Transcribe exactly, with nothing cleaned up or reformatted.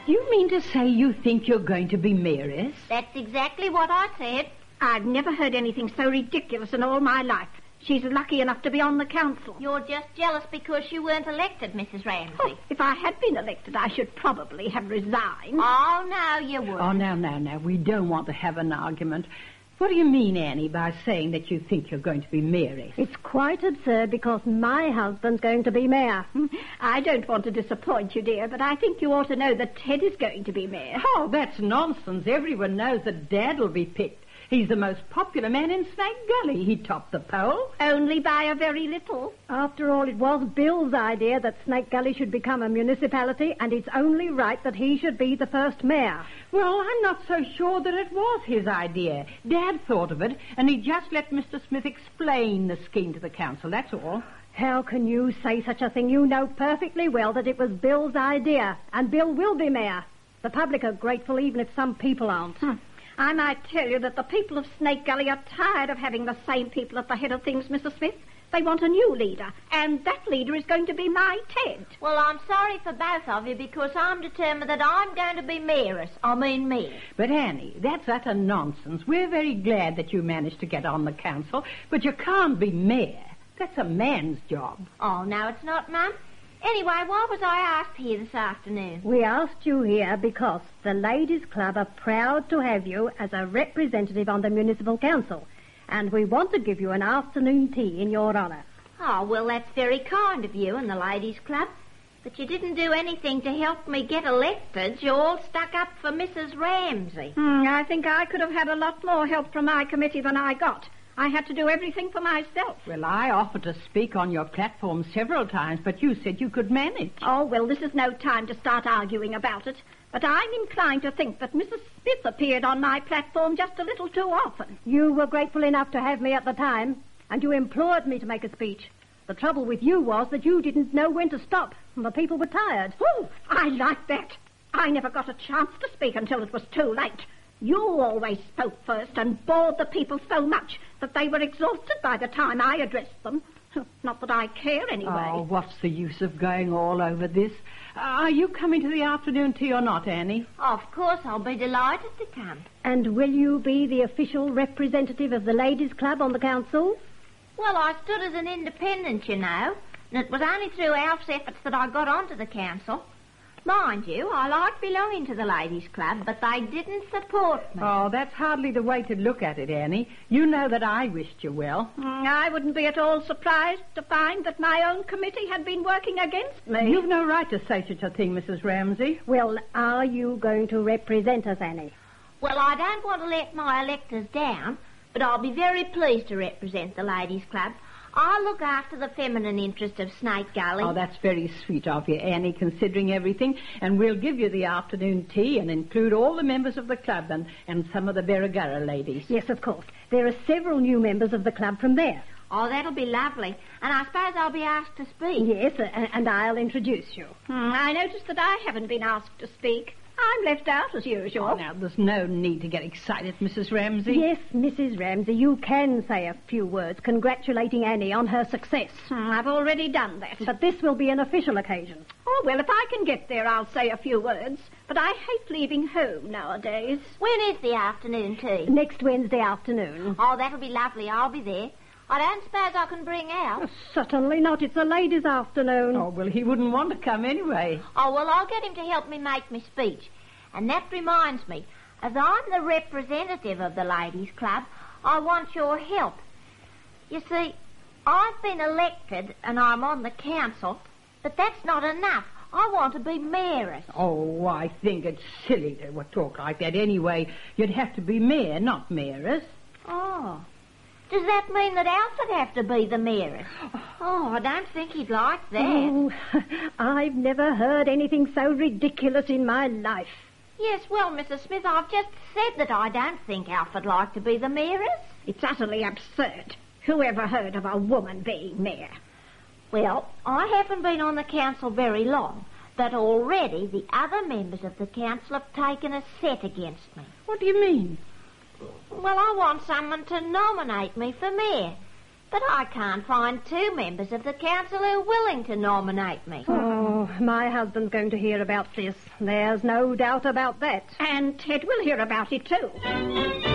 You mean to say you think you're going to be mayoress? That's exactly what I said. I've never heard anything so ridiculous in all my life. She's lucky enough to be on the council. You're just jealous because you weren't elected, Missus Ramsey. Oh, if I had been elected, I should probably have resigned. Oh, no, you wouldn't. Oh, now, now, now, we don't want to have an argument. What do you mean, Annie, by saying that you think you're going to be mayoress? It's quite absurd because my husband's going to be mayor. I don't want to disappoint you, dear, but I think you ought to know that Ted is going to be mayor. Oh, that's nonsense. Everyone knows that Dad will be picked. He's the most popular man in Snake Gully. He topped the poll. Only by a very little. After all, it was Bill's idea that Snake Gully should become a municipality, and it's only right that he should be the first mayor. Well, I'm not so sure that it was his idea. Dad thought of it, and he just let Mister Smith explain the scheme to the council, that's all. How can you say such a thing? You know perfectly well that it was Bill's idea, and Bill will be mayor. The public are grateful even if some people aren't. Hmm. I might tell you that the people of Snake Gully are tired of having the same people at the head of things, Missus Smith. They want a new leader, and that leader is going to be my Ted. Well, I'm sorry for both of you because I'm determined that I'm going to be mayoress. I mean mayor. But, Annie, that's utter nonsense. We're very glad that you managed to get on the council, but you can't be mayor. That's a man's job. Oh, no, it's not, Mum. Anyway, why was I asked here this afternoon? We asked you here because the Ladies' Club are proud to have you as a representative on the Municipal Council, and we want to give you an afternoon tea in your honour. Oh, well, that's very kind of you and the Ladies' Club, but you didn't do anything to help me get elected. You all stuck up for Missus Ramsey. Hmm, I think I could have had a lot more help from my committee than I got. I had to do everything for myself. Well, I offered to speak on your platform several times, but you said you could manage. Oh, well, this is no time to start arguing about it. But I'm inclined to think that Missus Smith appeared on my platform just a little too often. You were grateful enough to have me at the time, and you implored me to make a speech. The trouble with you was that you didn't know when to stop, and the people were tired. Oh, I like that. I never got a chance to speak until it was too late. You always spoke first and bored the people so much that they were exhausted by the time I addressed them. Not that I care anyway. Oh, what's the use of going all over this? Uh, are you coming to the afternoon tea or not, Annie? Of course, I'll be delighted to come. And will you be the official representative of the Ladies' Club on the council? Well, I stood as an independent, you know, and it was only through Alf's efforts that I got onto the council. Mind you, I like belonging to the Ladies' Club, but they didn't support me. Oh, that's hardly the way to look at it, Annie. You know that I wished you well. Mm, I wouldn't be at all surprised to find that my own committee had been working against me. You've no right to say such a thing, Missus Ramsey. Well, are you going to represent us, Annie? Well, I don't want to let my electors down, but I'll be very pleased to represent the Ladies' Club. I look after the feminine interest of Snake Gully. Oh, that's very sweet of you, Annie, considering everything. And we'll give you the afternoon tea and include all the members of the club and, and some of the Berrigurra ladies. Yes, of course. There are several new members of the club from there. Oh, that'll be lovely. And I suppose I'll be asked to speak. Yes, uh, and I'll introduce you. Hmm, I notice that I haven't been asked to speak. I'm left out as usual. Oh, now, there's no need to get excited, Missus Ramsey. Yes, Missus Ramsey, you can say a few words congratulating Annie on her success. Hmm, I've already done that. But this will be an official occasion. Oh, well, if I can get there, I'll say a few words. But I hate leaving home nowadays. When is the afternoon tea? Next Wednesday afternoon. Oh, that'll be lovely. I'll be there. I don't suppose I can bring Al. Oh, certainly not. It's a ladies' afternoon. Oh, well, he wouldn't want to come anyway. Oh, well, I'll get him to help me make my speech. And that reminds me, as I'm the representative of the Ladies' Club, I want your help. You see, I've been elected and I'm on the council, but that's not enough. I want to be mayoress. Oh, I think it's silly to talk like that anyway. You'd have to be mayor, not mayoress. Oh. Does that mean that Alf would have to be the mayoress? Oh, I don't think he'd like that. Oh, I've never heard anything so ridiculous in my life. Yes, well, Missus Smith, I've just said that I don't think Alf would like to be the mayoress. It's utterly absurd. Who ever heard of a woman being mayor? Well, I haven't been on the council very long, but already the other members of the council have taken a set against me. What do you mean? Well, I want someone to nominate me for mayor. But I can't find two members of the council who are willing to nominate me. Oh, my husband's going to hear about this. There's no doubt about that. And Ted will hear about it too.